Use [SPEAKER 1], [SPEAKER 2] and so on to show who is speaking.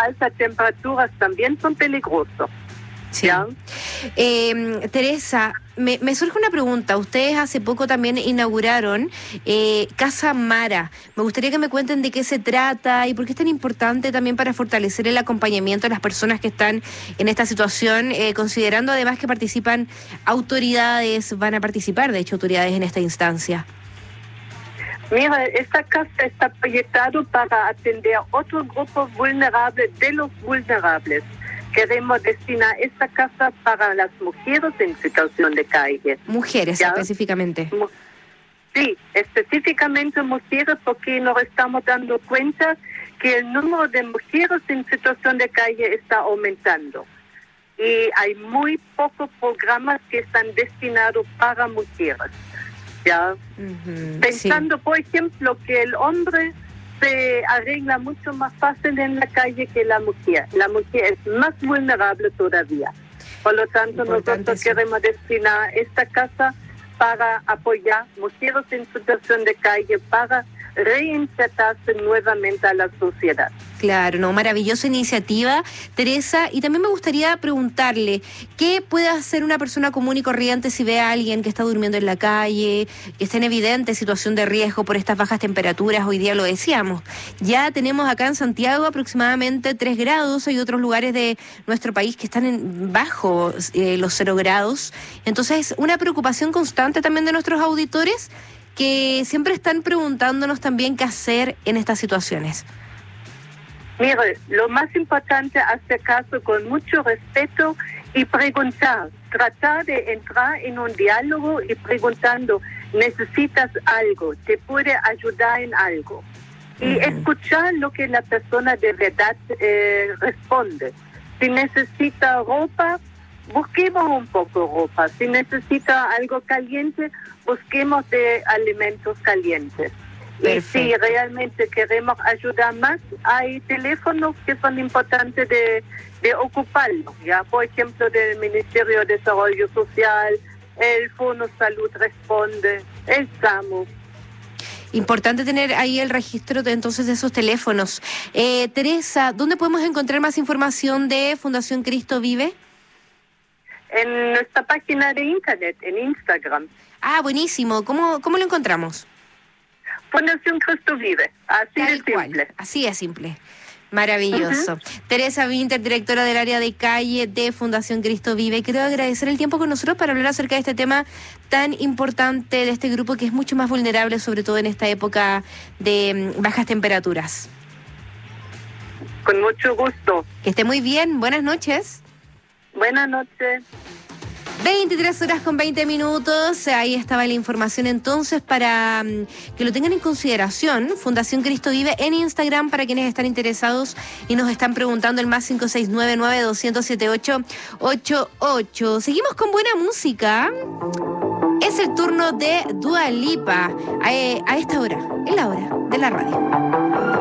[SPEAKER 1] altas temperaturas también son peligrosos.
[SPEAKER 2] Sí.
[SPEAKER 1] ¿Ya?
[SPEAKER 2] Teresa, me surge una pregunta. Ustedes hace poco también inauguraron Casa Mara. Me gustaría que me cuenten de qué se trata y por qué es tan importante también para fortalecer el acompañamiento de las personas que están en esta situación, considerando además que participan autoridades, van a participar de hecho autoridades en esta instancia.
[SPEAKER 1] Mira, esta casa está proyectada para atender a otro grupo vulnerable de los vulnerables. Queremos destinar esta casa para las mujeres en situación de calle.
[SPEAKER 2] Mujeres, ¿ya? Específicamente.
[SPEAKER 1] Sí, específicamente mujeres, porque nos estamos dando cuenta que el número de mujeres en situación de calle está aumentando. Y hay muy pocos programas que están destinados para mujeres. ¿Ya? Pensando, por ejemplo, que el hombre se arregla mucho más fácil en la calle que la mujer. La mujer es más vulnerable todavía. Por lo tanto, nosotros queremos destinar esta casa para apoyar mujeres en situación de calle, para reinsertarse nuevamente a la sociedad.
[SPEAKER 2] Claro, no, maravillosa iniciativa, Teresa. Y también me gustaría preguntarle, ¿qué puede hacer una persona común y corriente si ve a alguien que está durmiendo en la calle, que está en evidente situación de riesgo por estas bajas temperaturas? Hoy día lo decíamos. Ya tenemos acá en Santiago aproximadamente 3 grados, hay otros lugares de nuestro país que están bajo los 0 grados. Entonces, una preocupación constante también de nuestros auditores que siempre están preguntándonos también qué hacer en estas situaciones.
[SPEAKER 1] Mire, lo más importante es hacer caso con mucho respeto y preguntar, tratar de entrar en un diálogo y preguntando, ¿necesitas algo? ¿Te puede ayudar en algo? Y escuchar lo que la persona de verdad responde. Si necesita ropa, busquemos un poco ropa. Si necesita algo caliente, busquemos de alimentos calientes. Perfecto. Y si realmente queremos ayudar más, hay teléfonos que son importantes de ocuparlos, ¿ya? Por ejemplo, del Ministerio de Desarrollo Social, el Fono Salud Responde, el SAMU.
[SPEAKER 2] Importante tener ahí el registro de entonces de esos teléfonos. Teresa, ¿dónde podemos encontrar más información de Fundación Cristo Vive?
[SPEAKER 1] En nuestra página de internet, en Instagram.
[SPEAKER 2] Ah, buenísimo. ¿Cómo lo encontramos?
[SPEAKER 1] Fundación Cristo Vive, así de simple.
[SPEAKER 2] Así es simple. Maravilloso. Teresa Winter, directora del área de calle de Fundación Cristo Vive. Quiero agradecer el tiempo con nosotros para hablar acerca de este tema tan importante de este grupo que es mucho más vulnerable, sobre todo en esta época de bajas temperaturas.
[SPEAKER 1] Con mucho gusto.
[SPEAKER 2] Que esté muy bien. Buenas noches.
[SPEAKER 1] Buenas noches.
[SPEAKER 2] 23:20. Ahí estaba la información entonces para que lo tengan en consideración. Fundación Cristo Vive en Instagram para quienes están interesados y nos están preguntando el más 569-900-7888. Seguimos con buena música. Es el turno de Dua Lipa a esta hora, en la hora de la radio.